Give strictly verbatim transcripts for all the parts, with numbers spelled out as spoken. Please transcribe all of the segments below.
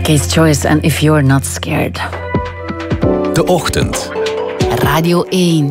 Case Choice en If You're Not Scared. De Ochtend. Radio één.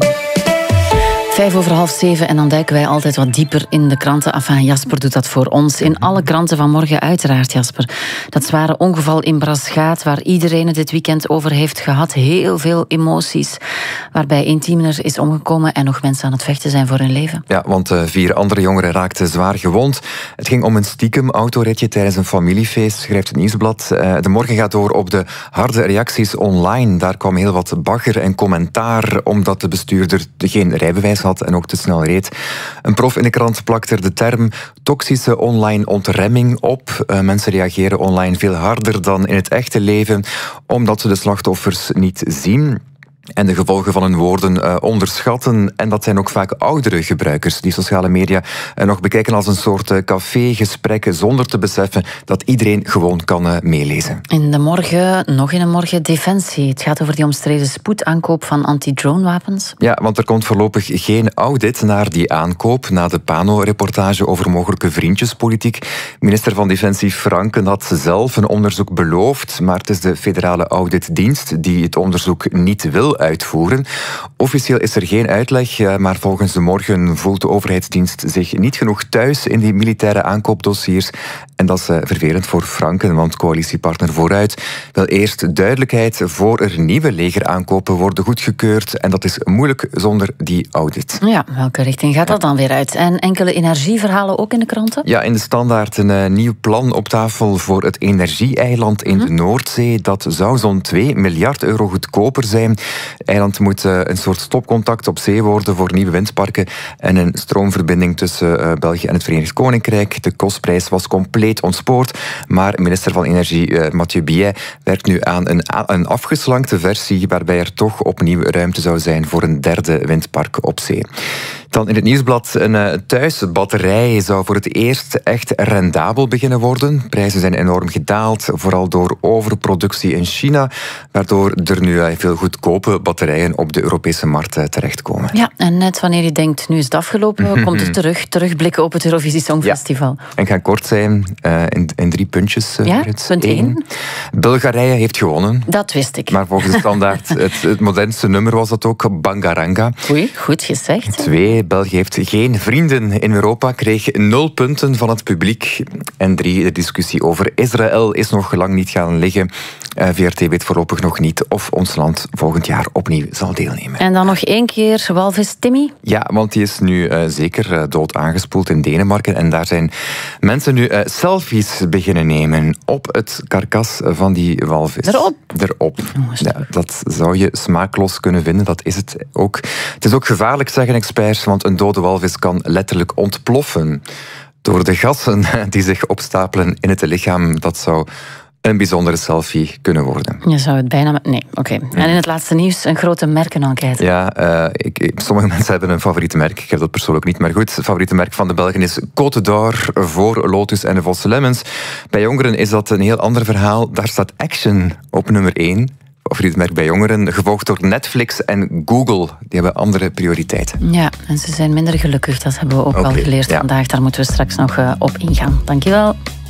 Vijf over half zeven en dan duiken wij altijd wat dieper in de kranten. Enfin, Jasper doet dat voor ons. In alle kranten van morgen uiteraard, Jasper. Dat zware ongeval in Braschaat, waar iedereen het dit weekend over heeft gehad. Heel veel emoties. Waarbij één tiener is omgekomen en nog mensen aan het vechten zijn voor hun leven. Ja, want uh, vier andere jongeren raakten zwaar gewond. Het ging om een stiekem autoritje tijdens een familiefeest, schrijft het Nieuwsblad. Uh, de morgen gaat door op de harde reacties online. Daar kwam heel wat bagger en commentaar, omdat de bestuurder geen rijbewijs had en ook te snel reed. Een prof in de krant plakt er de term toxische online ontremming op. Uh, mensen reageren online veel harder dan in het echte leven, omdat ze de slachtoffers niet zien en de gevolgen van hun woorden uh, onderschatten. En dat zijn ook vaak oudere gebruikers die sociale media uh, nog bekijken als een soort uh, cafégesprek, zonder te beseffen dat iedereen gewoon kan uh, meelezen. In de morgen, nog in de morgen, Defensie. Het gaat over die omstreden spoedaankoop van anti-dronewapens. Ja, want er komt voorlopig geen audit naar die aankoop, na de Pano-reportage over mogelijke vriendjespolitiek. Minister van Defensie Franken had zelf een onderzoek beloofd, maar het is de federale auditdienst die het onderzoek niet wil uitvoeren. Officieel is er geen uitleg, maar volgens de morgen voelt de overheidsdienst zich niet genoeg thuis in die militaire aankoopdossiers. En dat is vervelend voor Franken, want coalitiepartner Vooruit wil eerst duidelijkheid voor er nieuwe legeraankopen worden goedgekeurd. En dat is moeilijk zonder die audit. Ja, welke richting gaat dat dan weer uit? En enkele energieverhalen ook in de kranten? Ja, in de Standaard een uh, nieuw plan op tafel voor het energieeiland in hm. de Noordzee. Dat zou zo'n twee miljard euro goedkoper zijn. Het eiland moet uh, een soort stopcontact op zee worden voor nieuwe windparken en een stroomverbinding tussen uh, België en het Verenigd Koninkrijk. De kostprijs was compleet ontspoord, maar minister van Energie uh, Mathieu Biet werkt nu aan een, een afgeslankte versie waarbij er toch opnieuw ruimte zou zijn voor een derde windpark op zee. Dan in het Nieuwsblad, een uh, thuisbatterij zou voor het eerst echt rendabel beginnen worden. Prijzen zijn enorm gedaald, vooral door overproductie in China, waardoor er nu uh, veel goedkope batterijen op de Europese markt uh, terechtkomen. Ja, en net wanneer je denkt, nu is het afgelopen, komt het terug, terugblikken op het Eurovisie Songfestival. Ja, en ga kort zijn, uh, in, in drie puntjes. Uh, ja, punt één. Bulgarije heeft gewonnen. Dat wist ik. Maar volgens de Standaard, het, het modernste nummer was dat ook, Bangaranga. Oei, goed gezegd. Twee, België heeft geen vrienden in Europa, kreeg nul punten van het publiek. En drie, de discussie over Israël is nog lang niet gaan liggen. Uh, V R T weet voorlopig nog niet of ons land volgend jaar opnieuw zal deelnemen. En dan nog één keer walvis Timmy? Ja, want die is nu uh, zeker uh, dood aangespoeld in Denemarken. En daar zijn mensen nu uh, selfies beginnen nemen op het karkas van die walvis. Erop? Erop. Oh, ja, dat zou je smaaklos kunnen vinden, dat is het ook. Het is ook gevaarlijk, zeggen experts, want een dode walvis kan letterlijk ontploffen door de gassen die zich opstapelen in het lichaam. Dat zou een bijzondere selfie kunnen worden. Je zou het bijna... Nee, oké. Okay. En in het laatste nieuws een grote merkenenquête. Ja, uh, ik, ik, sommige mensen hebben een favoriete merk. Ik heb dat persoonlijk niet, maar goed. Het favoriete merk van de Belgen is Côte d'Or voor Lotus en de Vosse Lemmens. Bij jongeren is dat een heel ander verhaal. Daar staat Action op nummer één. Favoriet merk bij jongeren, gevolgd door Netflix en Google. Die hebben andere prioriteiten. Ja, en ze zijn minder gelukkig. Dat hebben we ook okay, al geleerd ja. vandaag. Daar moeten we straks nog uh, op ingaan. Dankjewel.